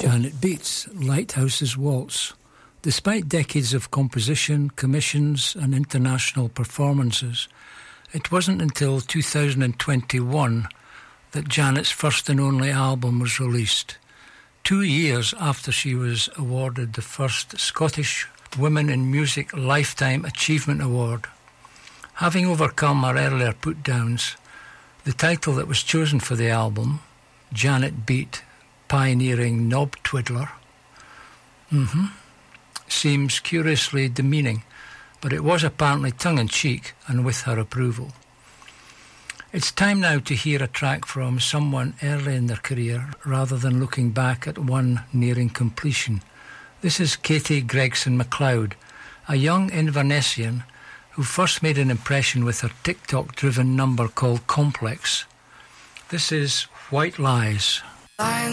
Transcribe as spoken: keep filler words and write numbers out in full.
Janet Beat's Lighthouse's Waltz. Despite decades of composition, commissions and international performances, it wasn't until two thousand twenty-one that Janet's first and only album was released, two years after she was awarded the first Scottish Women in Music Lifetime Achievement Award. Having overcome her earlier put-downs, the title that was chosen for the album, Janet Beat, Pioneering Knob Twiddler, mm-hmm, seems curiously demeaning, but it was apparently tongue-in-cheek and with her approval. It's time now to hear a track from someone early in their career rather than looking back at one nearing completion. This is Katie Gregson MacLeod, a young Invernessian who first made an impression with her TikTok-driven number called Complex. This is White Lies. Lines